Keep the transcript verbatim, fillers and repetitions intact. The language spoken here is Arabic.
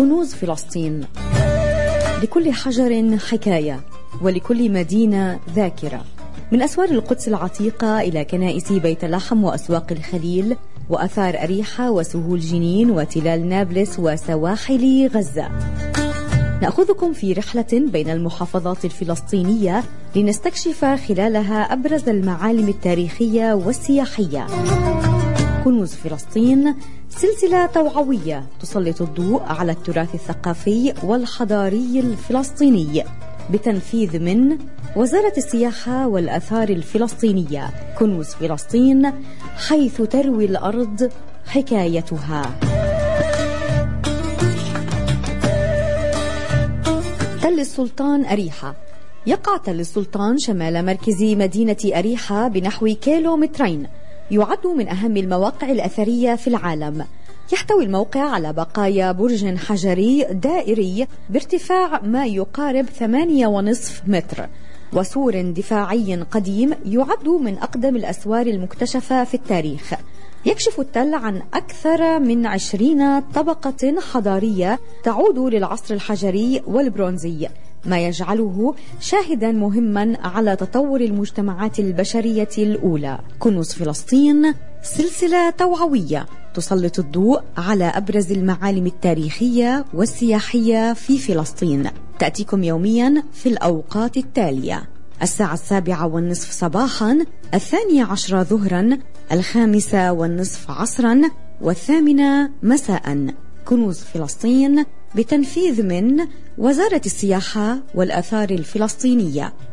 كنوز فلسطين. لكل حجر حكاية، ولكل مدينة ذاكرة. من أسوار القدس العتيقة إلى كنائس بيت لحم وأسواق الخليل وأثار أريحة وسهول جنين وتلال نابلس وسواحل غزة. نأخذكم في رحلة بين المحافظات الفلسطينية لنستكشف خلالها أبرز المعالم التاريخية والسياحية. كنوز فلسطين سلسلة توعوية تسلط الضوء على التراث الثقافي والحضاري الفلسطيني بتنفيذ من وزارة السياحة والآثار الفلسطينية. كنوز فلسطين، حيث تروي الأرض حكايتها. تل السلطان أريحة. يقع تل السلطان شمال مركز مدينة أريحة بنحو كيلومترين. يعد من أهم المواقع الأثرية في العالم. يحتوي الموقع على بقايا برج حجري دائري بارتفاع ما يقارب ثمانية ونصف متر، وسور دفاعي قديم يعد من أقدم الأسوار المكتشفة في التاريخ. يكشف التل عن أكثر من عشرين طبقة حضارية تعود للعصر الحجري والبرونزي، ما يجعله شاهدا مهما على تطور المجتمعات البشرية الأولى. كنوز فلسطين سلسلة توعوية تسلط الضوء على أبرز المعالم التاريخية والسياحية في فلسطين. تأتيكم يوميا في الأوقات التالية: الساعة السابعة والنصف صباحا، الثانية عشرة ظهرا، الخامسة والنصف عصرا، والثامنة مساء. كنوز فلسطين بتنفيذ من وزارة السياحة والآثار الفلسطينية.